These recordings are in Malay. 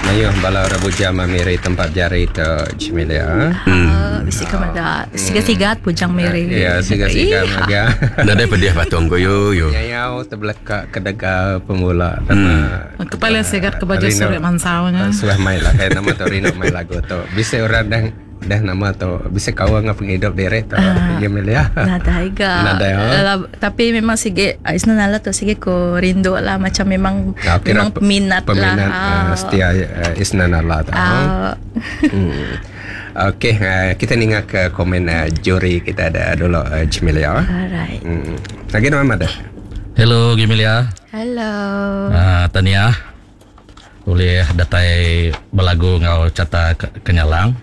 Mayuh bala rabu jam miri tempat jari tu Cimilia. Bisi kamada sigat-sigat pujang miri. Ya, sigat-sigat maga. Nada pedih patong ko yo. Nyayau terbelakak kedaga pemula. Kepala sigat ke baju sore mansaunya. Sudah mai lah kayak nama tu Rino mai lagu tu. Bisa orang dah nama tu bisa kawan ngap hidup deret tu Cimilia. Nada iga. Nada ya. Tapi memang sige isna nala tu sige ko rindu lah macam memang peminat lah. Setia isna nala tu. Okey, kita ningak ke komen juri kita ada dulu Cimilia. Alright. Lagi nama ada. Hello Gemilia. Hello. Tania. Boleh datai belagu ngau cata kenyalang.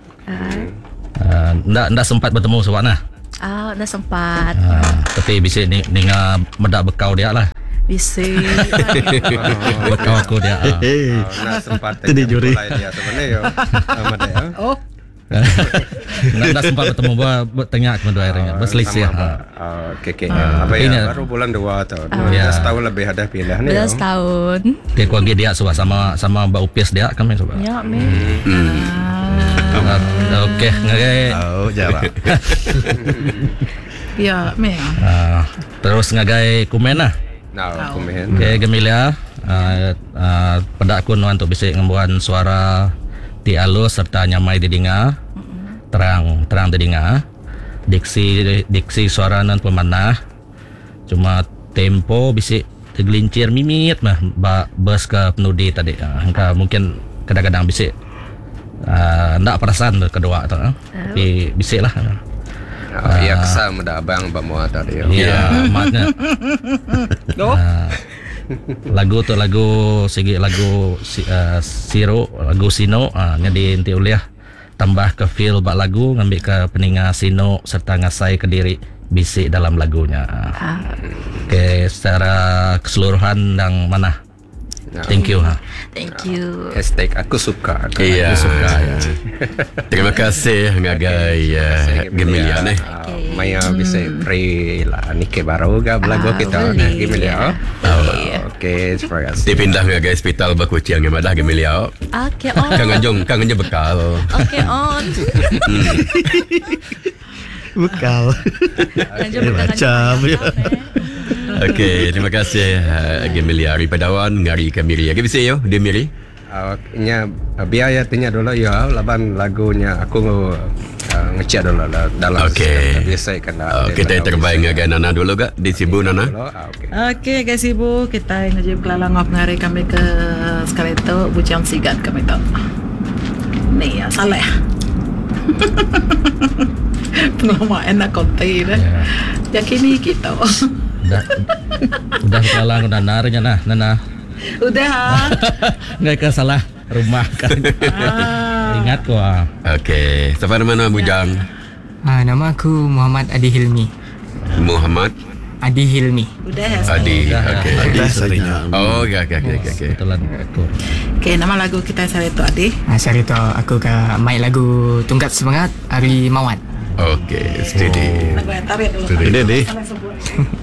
Ndak sempat bertemu sebab nah. Dah sempat. Tapi bisa ninga medak bekau dia lah. Bisa. Bekau aku dia. Ndak sempat. Tadi juri. Dia sebenarnya yo. Nama dia. Oh. Ndak sempat bertemu bertanya ke dua airnya. Berselisih. Okey. Apa ya? Baru bulan 2 tahun. Setahun lebih ada pindah ni. 12 tahun. Dia keluarga dia sebab sama Mbak Upis dia kan main sebab. Ya, Okey, ngagai. Jarak. Ya, Terus ngagai komen lah. Komen. Okey, Gemilia. Pada aku untuk bisa ngembuan suara ti alus serta nyamai didengar. Terang didengar. Diksi suara nan pemanah. Cuma tempo bisa tergelincir mimit mah bus ke penudi tadi. Angka mungkin kadang-kadang bisa ndak perasan kedua tu. Tapi bisa lah. Ya kesal muda abang bamu tadi. Ya, maknya. Lagu segi lagu Siro, lagu Sino jadi inti uliah tambah ke feel bak lagu ngambil ke peninga Sino serta ngasai ke diri bisik dalam lagunya. Oke, secara keseluruhan dan mana? Thank you. Thank you. Hashtag aku suka. Iya. Aku suka ya. Terima kasih ngagai Gemilia nih. Maya bisa free lah nike baru ga lagu kita Gemilia. Okey, terima kasih. Dipindah ngagai hospital Bakuciang yang madah Gemilia. Okey, on. Kang anjo bekal. Okey, on. Bekal. Macam Okey, terima kasih Gemilia Ari Padawan ngari Kamiri. Ge bisa yo Demiri. Nya biaya tanya dulu ya laban lagunya aku ngecek dulu dalam biasa kan. Kita terbaik ngagai Nana dulu gak di Sibu Nana. Okey guys ibu kita ngajib kelalang of ngari kami ke sekali tu bucian sigat kami tu. Ni ya salah. Pengalaman enak konti dah. Yakini kita. Udah kelalang udah narnya Nana. Udah. Nggak ke salah rumah kan. Ingat kok. Okey, siapa nama Bujang? Nama aku Muhammad Adi Hilmi. Muhammad Adi Hilmi. Udah. Adi. Okey. Adi saringan. Oh, okey. Kebetulan aku. Okey, nama lagu kita Sarito Adi. Sarito aku ke main lagu Tungkat Semangat Ari Mawat. Okey, steady. Lagu yang tarik dulu. Steady.